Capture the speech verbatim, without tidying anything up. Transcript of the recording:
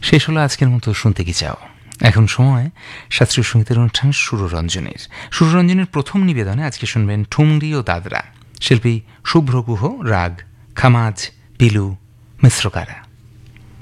শেষ হলো আজকের মতো শুনতে কি চাও। এখন সময় শাস্ত্রীয় সঙ্গীতের অনুষ্ঠান সুররঞ্জনের। সুররঞ্জনের প্রথম নিবেদনে আজকে শুনবেন ঠুংরি ও দাদরা, শিল্পী শুভ্র গুহ, রাগ খামাজ, পিলু, মিশ্রকারা।